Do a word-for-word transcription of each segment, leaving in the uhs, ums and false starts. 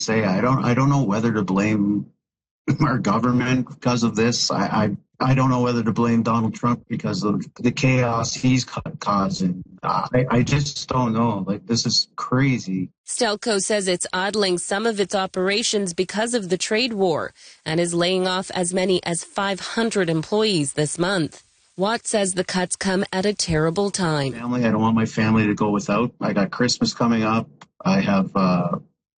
say I don't I don't know whether to blame our government because of this. I, I I don't know whether to blame Donald Trump because of the chaos he's causing. I, I just don't know. Like, this is crazy. Stelco says it's idling some of its operations because of the trade war and is laying off as many as five hundred employees this month. Watt says the cuts come at a terrible time. Family, I don't want my family to go without. I got Christmas coming up. I have uh,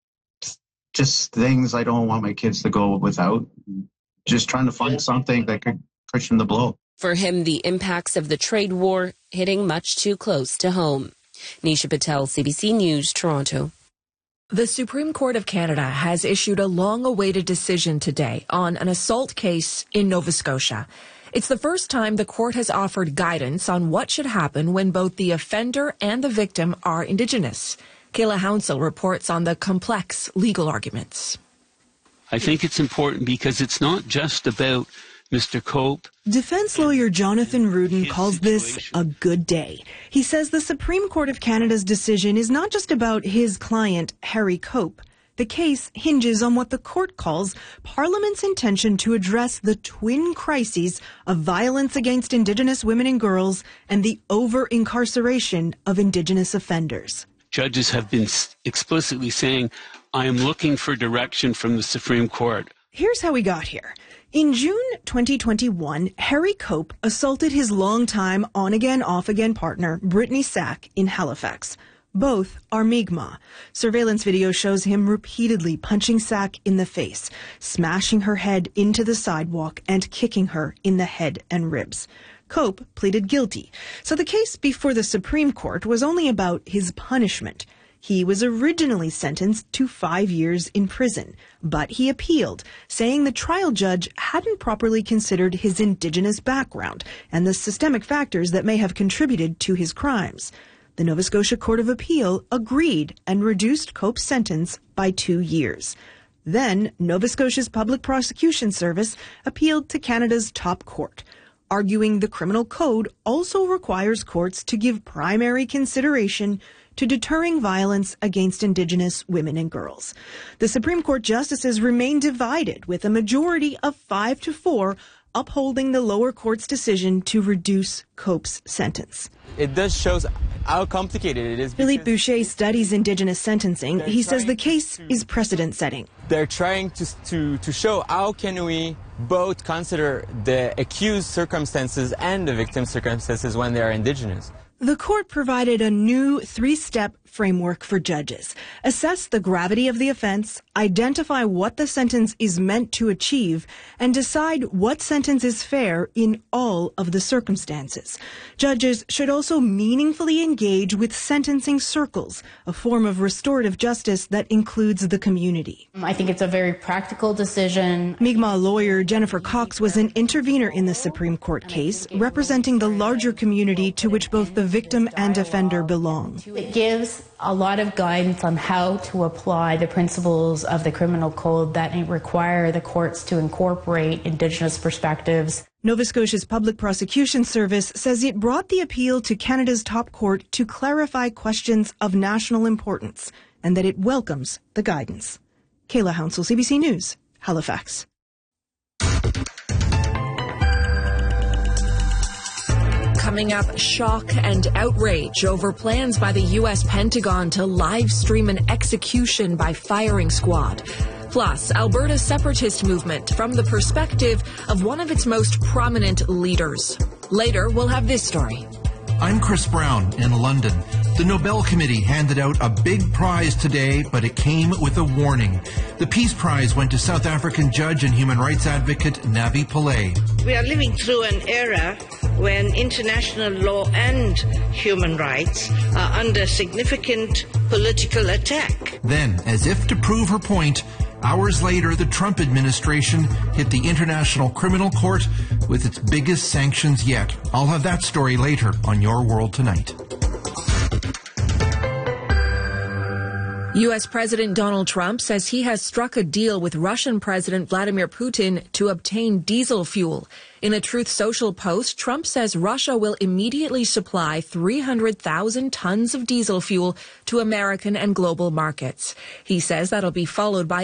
just things I don't want my kids to go without. Just trying to find something that could cushion the blow. For him, the impacts of the trade war hitting much too close to home. Nisha Patel, C B C News, Toronto. The Supreme Court of Canada has issued a long-awaited decision today on an assault case in Nova Scotia. It's the first time the court has offered guidance on what should happen when both the offender and the victim are Indigenous. Kayla Hounsell reports on the complex legal arguments. I think it's important because it's not just about Mister Cope. Defense lawyer Jonathan Rudin calls this a good day. He says the Supreme Court of Canada's decision is not just about his client, Harry Cope. The case hinges on what the court calls Parliament's intention to address the twin crises of violence against Indigenous women and girls and the over-incarceration of Indigenous offenders. Judges have been explicitly saying, I am looking for direction from the Supreme Court. Here's how we got here. In June twenty twenty-one, Harry Cope assaulted his longtime on-again, off-again partner, Brittany Sack, in Halifax. Both are Mi'kmaq. Surveillance video shows him repeatedly punching Sack in the face, smashing her head into the sidewalk, and kicking her in the head and ribs. Cope pleaded guilty, so the case before the Supreme Court was only about his punishment. He was originally sentenced to five years in prison, but he appealed, saying the trial judge hadn't properly considered his Indigenous background and the systemic factors that may have contributed to his crimes. The Nova Scotia Court of Appeal agreed and reduced Cope's sentence by two years. Then, Nova Scotia's Public Prosecution Service appealed to Canada's top court, arguing the criminal code also requires courts to give primary consideration to deterring violence against Indigenous women and girls. The Supreme Court justices remain divided, with a majority of five to four upholding the lower court's decision to reduce Cope's sentence. It does show how complicated it is. Philippe Boucher studies Indigenous sentencing. He says the case is precedent-setting. They're trying to, to, to show how can we both consider the accused circumstances and the victim's circumstances when they are Indigenous. The court provided a new three-step framework for judges. Assess the gravity of the offense, identify what the sentence is meant to achieve, and decide what sentence is fair in all of the circumstances. Judges should also meaningfully engage with sentencing circles, a form of restorative justice that includes the community. I think it's a very practical decision. Mi'kmaq lawyer Jennifer Cox was an intervener in the Supreme Court case, representing the larger community to which both the victim and offender belong. It gives a lot of guidance on how to apply the principles of the criminal code that require the courts to incorporate Indigenous perspectives. Nova Scotia's Public Prosecution Service says it brought the appeal to Canada's top court to clarify questions of national importance and that it welcomes the guidance. Kayla Hounsell, C B C News, Halifax. Coming up, shock and outrage over plans by the U S Pentagon to live stream an execution by firing squad. Plus, Alberta's separatist movement from the perspective of one of its most prominent leaders. Later, we'll have this story. I'm Chris Brown in London. The Nobel Committee handed out a big prize today, but it came with a warning. The Peace Prize went to South African judge and human rights advocate Navi Pillay. We are living through an era when international law and human rights are under significant political attack. Then, as if to prove her point, hours later, the Trump administration hit the International Criminal Court with its biggest sanctions yet. I'll have that story later on Your World Tonight. U S. President Donald Trump says he has struck a deal with Russian President Vladimir Putin to obtain diesel fuel. In a Truth Social post, Trump says Russia will immediately supply three hundred thousand tons of diesel fuel to American and global markets. He says that'll be followed by